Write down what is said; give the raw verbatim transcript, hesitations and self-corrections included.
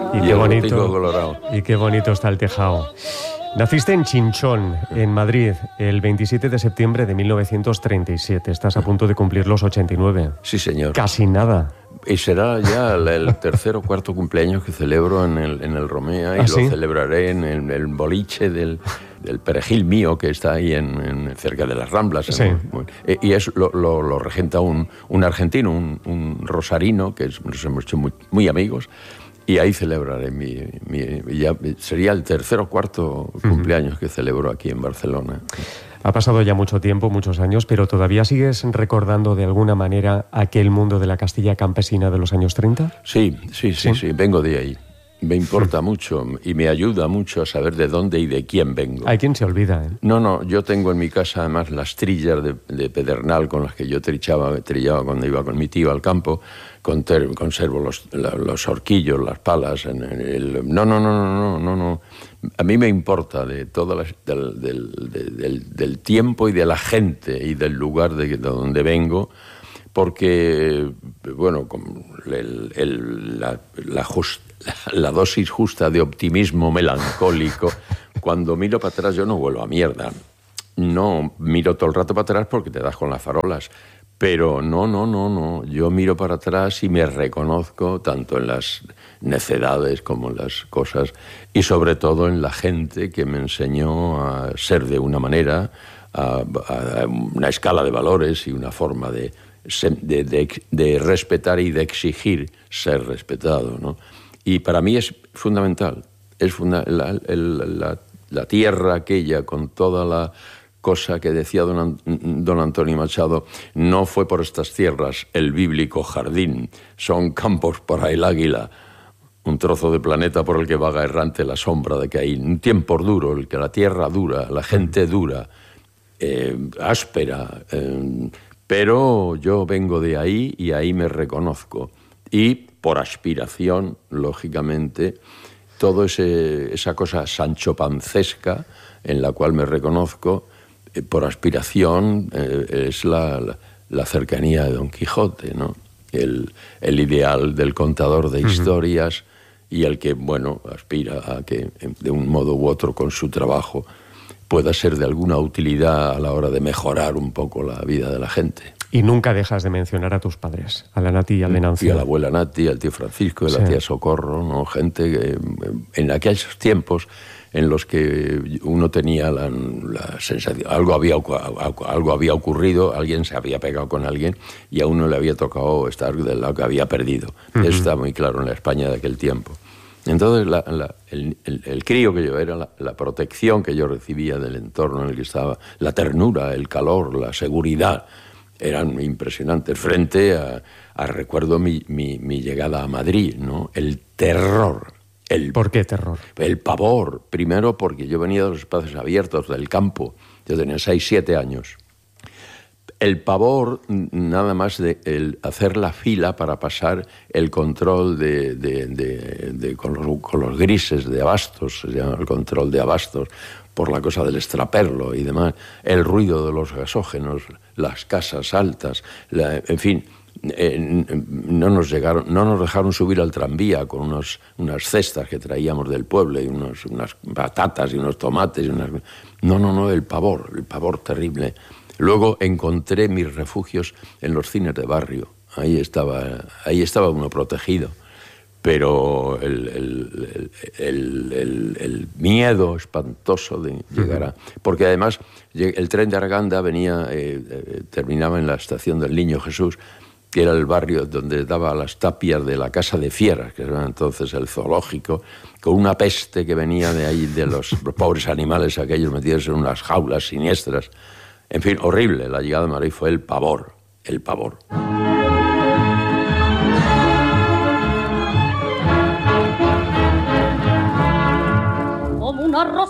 Y, y qué el bonito, botico colorado. Y qué bonito está el tejado. Naciste en Chinchón, en Madrid, el veintisiete de septiembre de mil novecientos treinta y siete. Estás a punto de cumplir los ochenta y nueve. Sí, señor. Casi nada. Y será ya el, el tercer o cuarto cumpleaños que celebro en el, en el Romea, y ¿Ah, lo sí? celebraré en el, el boliche del, del Perejil mío, que está ahí en, en cerca de las Ramblas. Sí. Y es lo, lo, lo regenta un, un argentino, un, un rosarino, que es, nos hemos hecho muy, muy amigos, y ahí celebraré mi, mi ya sería el tercer o cuarto cumpleaños uh-huh. que celebro aquí en Barcelona. Ha pasado ya mucho tiempo, muchos años, pero ¿todavía sigues recordando de alguna manera aquel mundo de la Castilla campesina de los años treinta? Sí, sí, sí, sí, sí. Vengo de ahí. Me importa sí. mucho y me ayuda mucho a saber de dónde y de quién vengo. Hay quien se olvida, ¿eh? No, no, yo tengo en mi casa además las trillas de, de pedernal con las que yo trichaba, trillaba cuando iba con mi tío al campo. Conter, conservo los, la, los horquillos, las palas. En el, no, no, no, no, no, no, no. A mí me importa de todo la, del, del, del, del tiempo y de la gente y del lugar de, de donde vengo, porque, bueno, el, el, la, la, just, la dosis justa de optimismo melancólico, cuando miro para atrás yo no vuelvo a mierda. No miro todo el rato para atrás porque te das con las farolas. Pero no, no, no, no. Yo miro para atrás y me reconozco tanto en las necedades como en las cosas, y sobre todo en la gente que me enseñó a ser de una manera, a, a una escala de valores y una forma de, de, de, de respetar y de exigir ser respetado, ¿no? Y para mí es fundamental. Es funda la, el, la, la tierra aquella con toda la cosa que decía don, don Antonio Machado: no fue por estas tierras el bíblico jardín, son campos para el águila, un trozo de planeta por el que vaga errante la sombra de Caín, un tiempo duro, el que la tierra dura, la gente dura, eh, áspera, eh, pero yo vengo de ahí y ahí me reconozco. Y por aspiración, lógicamente, todo ese, esa cosa sanchopancesca en la cual me reconozco, por aspiración, eh, es la, la, la cercanía de Don Quijote, ¿no? El, el ideal del contador de historias, uh-huh. y el que, bueno, aspira a que de un modo u otro con su trabajo pueda ser de alguna utilidad a la hora de mejorar un poco la vida de la gente. Y nunca dejas de mencionar a tus padres, a la Nati y al Venancio. Y a la abuela Nati, al tío Francisco, a la sí. tía Socorro, ¿no? Gente que en aquellos tiempos en los que uno tenía la, la sensación, algo había, algo había ocurrido, alguien se había pegado con alguien y a uno le había tocado estar del lado que había perdido. Uh-huh. Eso está muy claro en la España de aquel tiempo. Entonces la, la, el, el, el crío que yo era, la, la protección que yo recibía del entorno en el que estaba, la ternura, el calor, la seguridad, eran impresionantes. Frente a, a recuerdo mi, mi, mi llegada a Madrid, ¿no? El terror. El, ¿Por qué terror? El pavor. Primero porque yo venía de los espacios abiertos, del campo. Yo tenía seis, siete años. El pavor, nada más de el hacer la fila para pasar el control de, de, de, de, con, los, con los grises de abastos, se llama el control de abastos, por la cosa del extraperlo y demás, el ruido de los gasógenos, las casas altas, la, en fin... Eh, no nos llegaron, no nos dejaron subir al tranvía con unos, unas cestas que traíamos del pueblo y unos, unas batatas y unos tomates y unas... no, no, no, el pavor, el pavor terrible. Luego encontré mis refugios en los cines de barrio. Ahí estaba, ahí estaba uno protegido, pero el, el, el, el, el miedo espantoso de llegar a... Porque además el tren de Arganda venía, eh, eh, terminaba en la estación del Niño Jesús, que era el barrio donde daba las tapias de la Casa de Fieras, que era entonces el zoológico, con una peste que venía de ahí, de los pobres animales aquellos metidos en unas jaulas siniestras. En fin, horrible. La llegada de Madrid fue el pavor, el pavor.